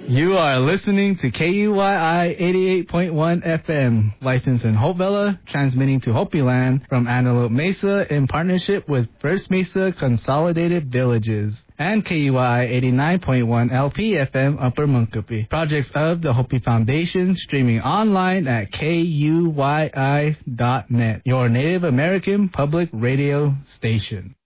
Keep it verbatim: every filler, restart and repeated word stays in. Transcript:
You are listening to K U Y I eighty-eight point one F M, licensed in Hopevilla, transmitting to Hopi Land from Antelope Mesa in partnership with First Mesa Consolidated Villages, and K U Y I eighty-nine point one L P F M Upper Munkapi. Projects of the Hopi Foundation, streaming online at K U Y I dot net, your Native American public radio station.